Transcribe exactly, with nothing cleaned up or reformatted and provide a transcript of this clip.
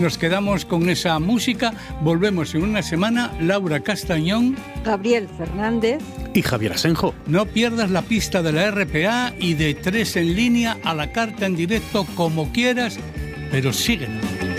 Nos quedamos con esa música. Volvemos en una semana. Laura Castañón, Gabriel Fernández y Javier Asenjo. No pierdas la pista de la R P A y de Tres en Línea, a la carta, en directo, como quieras, pero síguenos.